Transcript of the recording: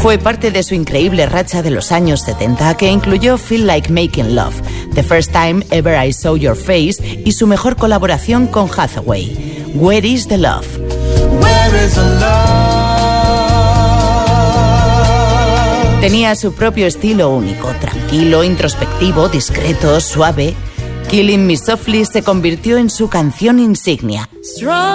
Fue parte de su increíble racha de los años 70 que incluyó Feel Like Making Love, The First Time Ever I Saw Your Face y su mejor colaboración con Hathaway, Where Is the Love. Where is the love? Tenía su propio estilo único, tranquilo, introspectivo, discreto, suave. Killing Me Softly se convirtió en su canción insignia.